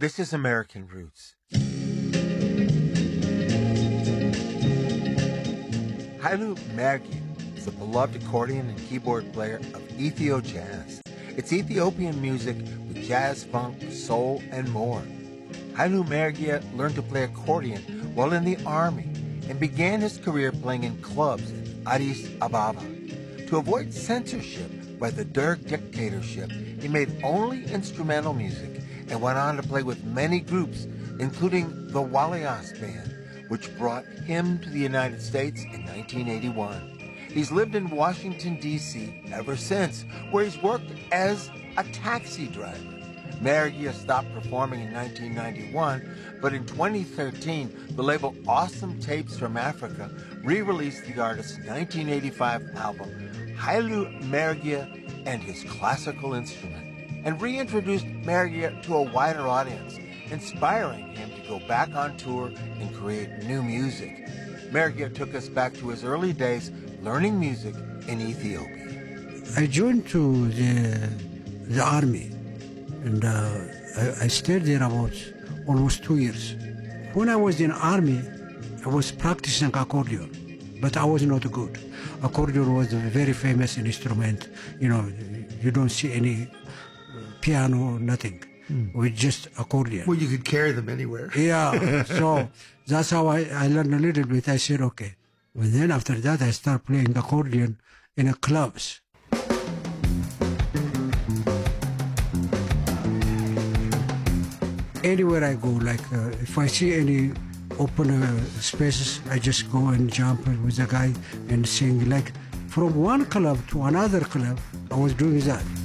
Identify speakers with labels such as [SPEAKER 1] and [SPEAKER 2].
[SPEAKER 1] This is American Roots. Hailu Mergia is a beloved accordion and keyboard player of Ethio jazz. It's Ethiopian music with jazz, funk, soul, and more. Hailu Mergia learned to play accordion while in the army and began his career playing in clubs in Addis Ababa. To avoid censorship by the Derg dictatorship, he made only instrumental music and went on to play with many groups, including the Walias Band, which brought him to the United States in 1981. He's lived in Washington, D.C. ever since, where he's worked as a taxi driver. Mergia stopped performing in 1991, but in 2013, the label Awesome Tapes from Africa re-released the artist's 1985 album, Hailu Mergia and His Classical Instrument, and reintroduced Mergia to a wider audience, inspiring him to go back on tour and create new music. Mergia took us back to his early days learning music in Ethiopia.
[SPEAKER 2] I joined to the army, and I stayed there about almost 2 years. When I was in army, I was practicing accordion, but I was not good. Accordion was a very famous instrument. You know, you don't see any piano, nothing. With just accordion.
[SPEAKER 3] Well, you could carry them anywhere.
[SPEAKER 2] Yeah, so that's how I learned a little bit. I said, okay. And then after that, I started playing accordion in a clubs. Anywhere I go, like if I see any open spaces, I just go and jump with the guy and sing. Like from one club to another club, I was doing that.